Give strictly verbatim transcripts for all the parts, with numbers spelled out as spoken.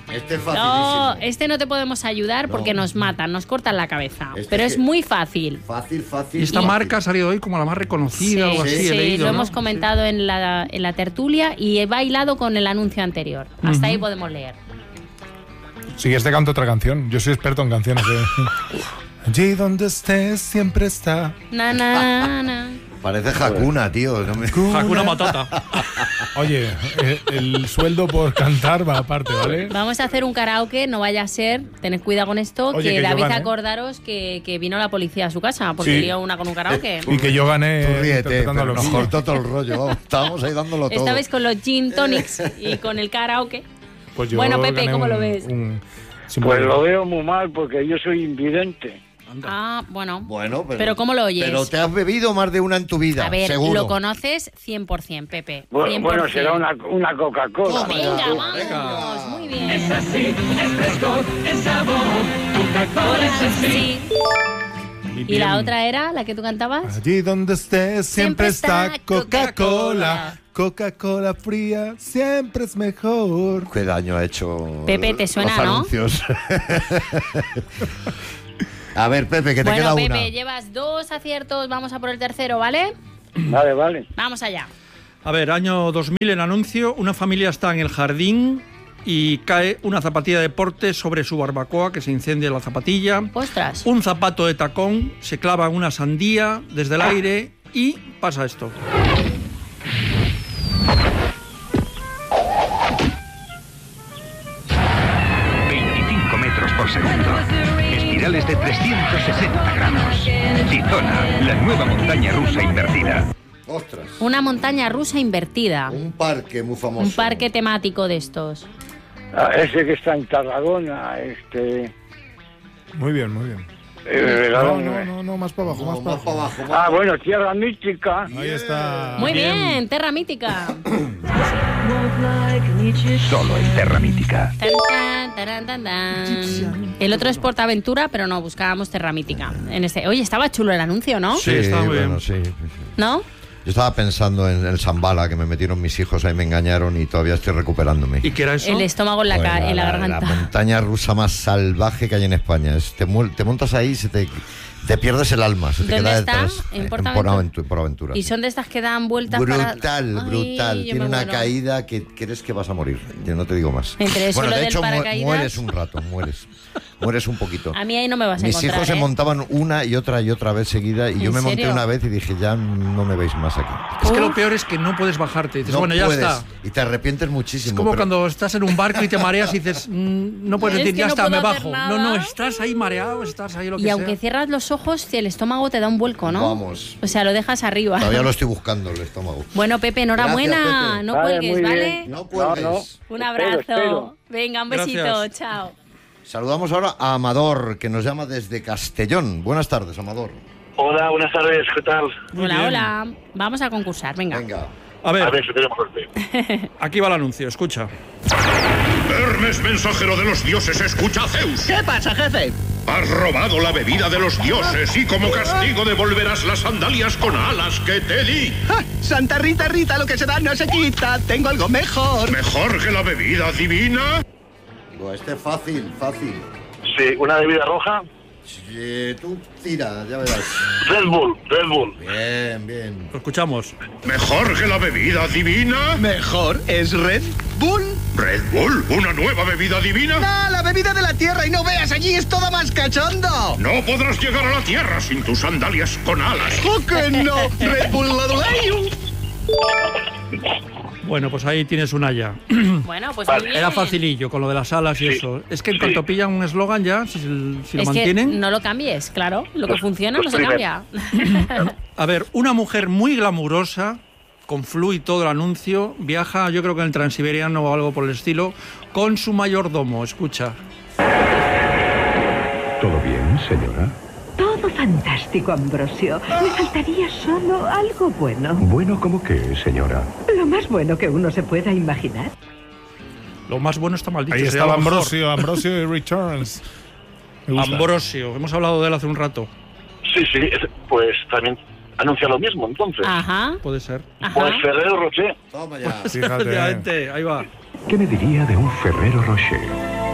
Este es facilísimo. No, este no te podemos ayudar No. porque nos matan, nos cortan la cabeza. Este pero es es que- muy fácil. Fácil, fácil. Y esta fácil. marca ha salido hoy como la más reconocida o algo así, sí, he leído, lo ¿no? hemos comentado en, la, en la tertulia y he bailado con el anuncio anterior. Hasta Ujú. ahí podemos leer. Si quieres te canto otra canción. Yo soy experto en canciones de... Allí donde estés siempre está. Na, na, na. Parece Hakuna, tío. No me... Hakuna Matata. Oye, eh, el sueldo por cantar va aparte, ¿vale? Vamos a hacer un karaoke, no vaya a ser, tened cuidado con esto, Oye, que, que yo David, gane. acordaros que, que vino la policía a su casa porque Sí. lió una con un karaoke. Y que yo gané Tú ríete, interpretando a pero los nos niños. cortó todo el rollo. Vamos, estábamos ahí dándolo todo. Estabais con los gin tonics y con el karaoke. Pues yo Bueno, Pepe, gané ¿cómo un- lo ves? un Pues símbolo. lo veo muy mal porque yo soy invidente. Ah, bueno. Bueno, pero, Pero ¿cómo lo oyes? Pero te has bebido más de una en tu vida, A ver, seguro. lo conoces cien por ciento, Pepe. Bueno, cien por ciento. bueno, será una, una Coca-Cola. Toma. Venga, Venga, vamos, venga. muy bien. Es así, es fresco, es sabor, Coca-Cola es así. ¿Y la otra era la que tú cantabas? Allí donde estés siempre, Siempre está está Coca-Cola. Coca-Cola. Coca-Cola fría siempre es mejor. Qué daño ha hecho Pepe, ¿te suena, los no? anuncios. A ver, Pepe, que te Bueno, queda Pepe, una. llevas dos aciertos, vamos a por el tercero, ¿vale? Vale, vale. Vamos allá. A ver, año dos mil, el anuncio. Una familia está en el jardín y cae una zapatilla de deporte sobre su barbacoa, que se incendia la zapatilla. Ostras. Un zapato de tacón se clava en una sandía desde el aire y pasa esto. veinticinco metros por segundo. Espirales de trescientos sesenta grados. Tizona, la nueva montaña rusa invertida. Ostras. Una montaña rusa invertida. Un parque muy famoso. Un parque temático de estos. Ah, ese que está en Tarragona, este... Muy bien, muy bien. eh, ¿a No, dónde? no, no, no, más para abajo, No, más para más para abajo. abajo. más Ah, para- bueno, Tierra Mística. Ahí está. Muy bien, Terra Mítica. Solo en Terra Mítica. Tan, tan, taran, tan, tan. El otro es Portaventura, pero no, buscábamos Terra Mítica. En este. Oye, estaba chulo el anuncio, ¿no? Sí, está muy bueno, bien. sí, sí. ¿No? Yo estaba pensando en el Zambala, que me metieron mis hijos, ahí me engañaron y todavía estoy recuperándome. ¿Y qué era eso? El estómago en la, ca- Joder, en la garganta. La montaña rusa más salvaje que hay en España. Es- te, mu- te montas ahí y se te, te pierdes el alma. Se te ¿Dónde queda está? detrás. ¿En En Portaventura? Portaventura. Portaventura, Y sí. son de estas que dan vueltas para... Brutal, Ay, brutal. yo Tiene me una muero. caída que crees que vas a morir. Yo no te digo más. Entre eso bueno, y lo de del hecho, mu- paracaídas. mueres un rato, mueres. Mueres un poquito. A mí ahí no me vas a Mis encontrar, hijos se ¿eh? montaban una y otra y otra vez seguida y ¿En yo me monté serio? una vez y dije, ya no me veis más aquí. Es que lo Uf. peor es que no puedes bajarte. Dices, No bueno, ya puedes, está. y te arrepientes muchísimo. Es como pero- cuando estás en un barco y te mareas y dices, mm, no puedes Es decir, que ya no está, puedo me hacer bajo. nada. No, no, estás ahí mareado, estás ahí lo que Y aunque sea. cierras los ojos, el estómago te da un vuelco, ¿no? Vamos. O sea, lo dejas arriba. Todavía lo estoy buscando el estómago. Bueno, Pepe, enhorabuena. Gracias, Pepe. No Vale, cuelgues, muy ¿vale? bien. No cuelgues. No, no. Un Espero, abrazo. espero. Venga, un besito. Gracias. Chao. Saludamos ahora a Amador, que nos llama desde Castellón. Buenas tardes, Amador. Hola, buenas tardes, ¿qué tal? Muy Hola, bien. hola. Vamos a concursar, venga. Venga. A ver, A ver si tenemos suerte. aquí va el anuncio, escucha. Hermes, mensajero de los dioses, escucha a Zeus. ¿Qué pasa, jefe? Has robado la bebida de los dioses y como castigo devolverás las sandalias con alas que te di. ¡Ja! Santa Rita, Rita, lo que se da no se quita. Tengo algo mejor. ¿Mejor que la bebida divina? Digo, este es fácil, fácil. Sí, una bebida roja. Sí, tú tira, ya verás. Red Bull, Red Bull. Bien, bien. Lo escuchamos. ¿Mejor que la bebida divina? Mejor es Red Bull. Red Bull, una nueva bebida divina. ¡No, la bebida de la tierra! Y no veas, allí es todo más cachondo. No podrás llegar a la tierra sin tus sandalias con alas. ¡Oh, que no! Red Bull Ladulayo. Bueno, pues ahí tienes una ya. Bueno, pues muy bien. Era facilillo con lo de las alas y Sí. eso. Es que en Sí. cuanto pillan un eslogan ya, si, si lo Es mantienen... que no lo cambies, claro. Lo que Los- funciona los no se primeros. cambia. A ver, una mujer muy glamurosa, con flu y todo el anuncio, viaja, yo creo que en el Transiberiano o algo por el estilo, con su mayordomo. Escucha. ¿Todo bien, señora? Todo fantástico, Ambrosio. Me faltaría solo algo bueno. Bueno, ¿cómo qué, señora? Lo más bueno que uno se pueda imaginar. Lo más bueno está mal dicho. Ahí sería estaba lo mejor. Ambrosio, Ambrosio y Returns. Me gusta. Ambrosio, hemos hablado de él hace un rato. Sí, sí, es- pues también anuncia lo mismo, entonces. Ajá, Puede ser. ajá. Pues Ferrero Rocher. Toma ya. Fíjate. Efectivamente, ahí va. ¿Qué me diría de un Ferrero Rocher?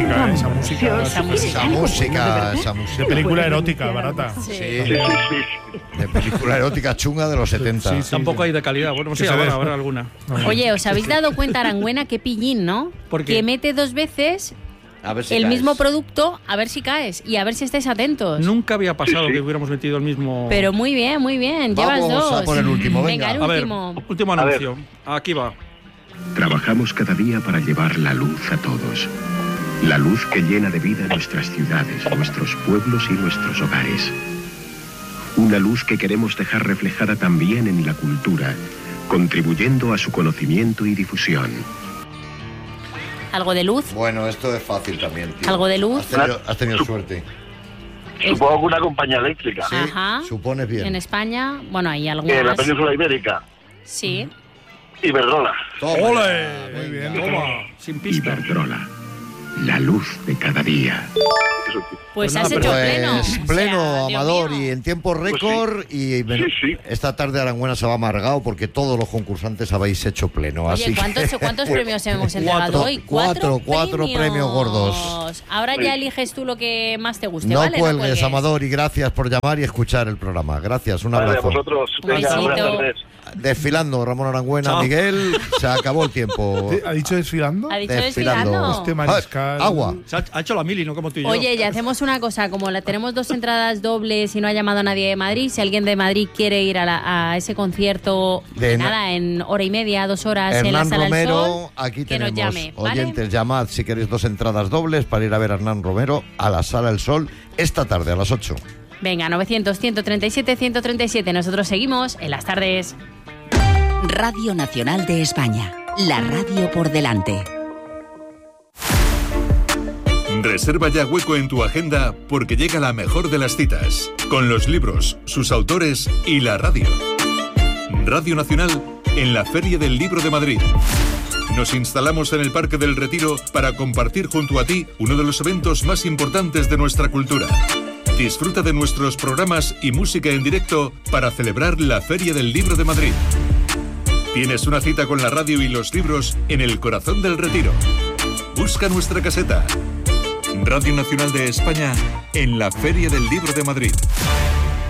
música, ¿eh? esa música. Esa música. Esa música, esa música. De película erótica, barata. Sí. Sí, de película erótica chunga de los setenta. Sí, sí. Tampoco hay de calidad. Bueno, sí, se habrá, ve. habrá alguna. Oye, ¿os habéis dado cuenta, Arangüena, qué pillín, ¿no? ¿Por qué? Que mete dos veces A ver si el caes. mismo producto, a ver si caes y a ver si estáis atentos. Nunca había pasado Sí, sí. que hubiéramos metido el mismo... Pero muy bien, muy bien. Llevas Vamos dos. a por el último, venga. el A ver, último. último A ver. anuncio. Aquí va. Trabajamos cada día para llevar la luz a todos. La luz que llena de vida nuestras ciudades, nuestros pueblos y nuestros hogares. Una luz que queremos dejar reflejada también en la cultura, contribuyendo a su conocimiento y difusión. Algo de luz. Bueno, esto es fácil también, tío. ¿Algo de luz? Has tenido, has tenido suerte. Supongo que una compañía eléctrica. Sí, Ajá. supones bien. En España, bueno, hay Que la algunas. península ibérica. Sí. Iberdrola. Toma, ¡Ole! muy bien. Toma, sin pista. Iberdrola, la luz de cada día. Pues Pues has nada, hecho Pues pleno. pleno, O sea, Dios Amador, mío. y en tiempo récord. Y bueno, Sí, sí. esta tarde Arangüena se va amargado porque todos los concursantes habéis hecho pleno. Oye, así ¿cuántos, que, ¿cuántos premios hemos entregado Cuatro, hoy? cuatro, cuatro premios gordos. Ahora ya eliges tú lo que más te guste, No ¿vale? cuelgues, Amador, y gracias por llamar y escuchar el programa. Gracias, un Vale, a abrazo. vosotros. Un Venga, besito. buenas tardes. Desfilando, Ramón Arangüena, Chao. Miguel, se acabó el tiempo. ¿Ha dicho desfilando? ¿Ha dicho Desfilando. desfilando? Este mariscal. Ah, agua. Se ha, ha hecho la mili, no como tú y yo. Oye, ya hacemos una cosa, como la tenemos dos entradas dobles y no ha llamado nadie de Madrid, si alguien de Madrid quiere ir a, la- a ese concierto, De nada, en hora y media, dos horas en la Hernán Sala del Romero, Sol, aquí que nos tenemos llame, ¿vale? oyentes, llamad si queréis dos entradas dobles para ir a ver a Hernán Romero a la Sala del Sol esta tarde a las ocho. Venga, novecientos, ciento treinta y siete, ciento treinta y siete. Nosotros seguimos en las tardes. Radio Nacional de España, la radio por delante. Reserva ya hueco en tu agenda porque llega la mejor de las citas, con los libros, sus autores y la radio. Radio Nacional en la Feria del Libro de Madrid. Nos instalamos en el Parque del Retiro para compartir junto a ti uno de los eventos más importantes de nuestra cultura. Disfruta de nuestros programas y música en directo para celebrar la Feria del Libro de Madrid. Tienes una cita con la radio y los libros en el corazón del Retiro. Busca nuestra caseta. Radio Nacional de España en la Feria del Libro de Madrid.